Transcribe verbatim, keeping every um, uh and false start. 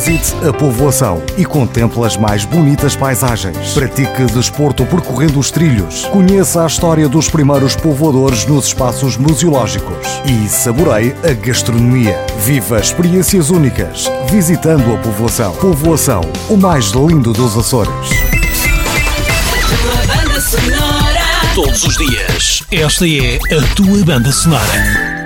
Visite a povoação e contemple as mais bonitas paisagens. Pratique desporto percorrendo os trilhos. Conheça a história dos primeiros povoadores nos espaços museológicos. E saboreie a gastronomia. Viva experiências únicas visitando a povoação. Povoação, o mais lindo dos Açores. Todos os dias, esta é a tua banda sonora.